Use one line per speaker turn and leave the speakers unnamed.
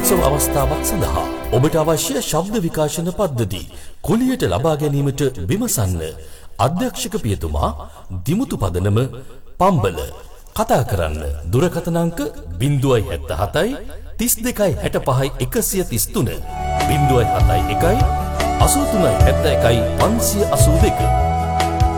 උත්සව අවස්ථාවක් සඳහා ඔබට අවශ්‍ය ශබ්ද විකාශන පද්ධති කුලියට ලබා ගැනීමට විමසන්න. අධ්‍යක්ෂක පියතුමා දිමුතු පදනම පම්බල. කතා කරන්න දුරකථන අංක 077 32 65 133 071 83 71 582